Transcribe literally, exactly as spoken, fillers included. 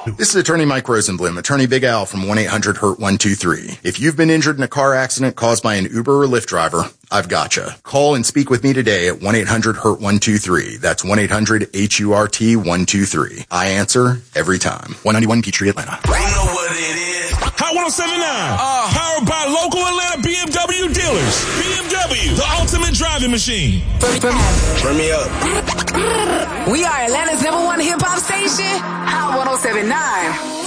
This is attorney Mike Rosenblum, attorney Big Al from one eight hundred hurt one two three. If you've been injured in a car accident caused by an Uber or Lyft driver, I've gotcha. Call and speak with me today at one eight hundred hurt one two three. That's one eight hundred H U R T one two three. I answer every time. one ninety-one Peachtree, Atlanta. You know what it is. Hot one oh seven point nine. Uh, powered by local Atlanta B M W dealers. B M W, the ultimate driving machine. Turn me up. We are Atlanta's number one hip hop station. Hot one oh seven point nine.